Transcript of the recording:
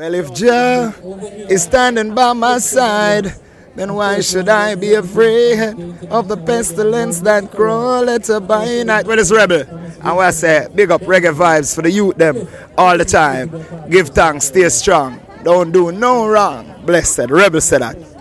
Well, if Jah is standing by my side, then why should I be afraid of the pestilence that crawleth by night? Well, it's Rebel. And we say, big up reggae vibes for the youth them all the time. Give thanks, stay strong. Don't do no wrong. Blessed. Rebel said that.